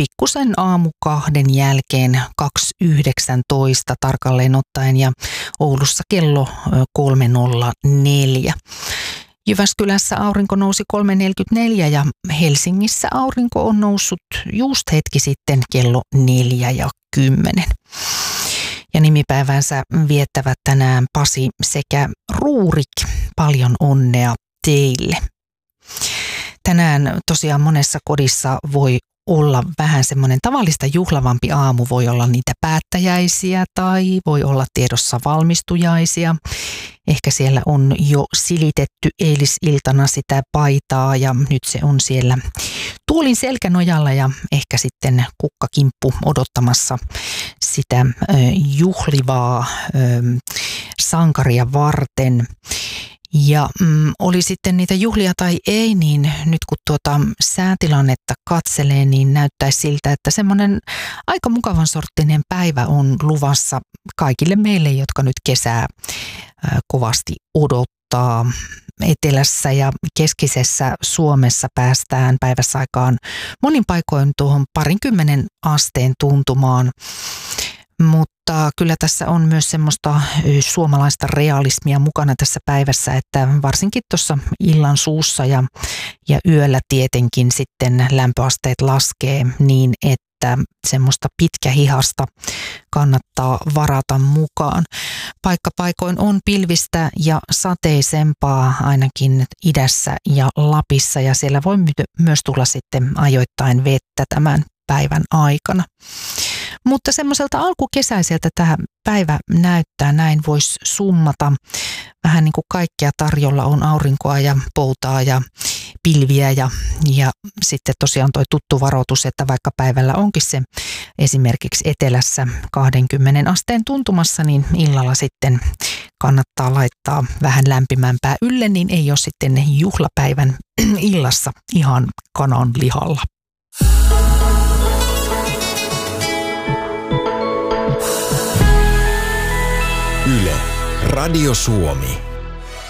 pikkusen aamukahden jälkeen 2.19 tarkalleen ottaen ja Oulussa kello 3.04. Jyväskylässä aurinko nousi 3.44 ja Helsingissä aurinko on noussut just hetki sitten kello 4.10. Ja nimipäivänsä viettävät tänään Pasi sekä Ruurik. Paljon onnea teille. Tänään tosiaan monessa kodissa voi olla vähän semmoinen tavallista juhlavampi aamu. Voi olla niitä päättäjäisiä tai voi olla tiedossa valmistujaisia. Ehkä siellä on jo silitetty eilisiltana sitä paitaa ja nyt se on siellä tuolin selkänojalla ja ehkä sitten kukkakimppu odottamassa sitä juhlivaa sankaria varten. Ja oli sitten niitä juhlia tai ei, niin nyt kun tuota säätilannetta katselee, niin näyttäisi siltä, että semmoinen aika mukavan sorttinen päivä on luvassa kaikille meille, jotka nyt kesää kovasti odottaa. Etelässä ja keskisessä Suomessa päästään päivässä aikaan monin paikoin tuohon 20 asteen tuntumaan. Mutta kyllä tässä on myös semmoista suomalaista realismia mukana tässä päivässä, että varsinkin tuossa illan suussa ja yöllä tietenkin sitten lämpöasteet laskee niin, että semmoista pitkähihasta kannattaa varata mukaan. Paikkapaikoin on pilvistä ja sateisempaa ainakin idässä ja Lapissa ja siellä voi myös tulla sitten ajoittain vettä tämän päivän aikana. Mutta semmoiselta alkukesäiseltä tämä päivä näyttää, näin voisi summata. Vähän niin kuin kaikkea tarjolla on aurinkoa ja poutaa ja pilviä ja sitten tosiaan toi tuttu varoitus, että vaikka päivällä onkin se esimerkiksi etelässä 20 asteen tuntumassa, niin illalla sitten kannattaa laittaa vähän lämpimämpää ylle, niin ei ole sitten juhlapäivän illassa ihan kanan lihalla. Yle, Radio Suomi.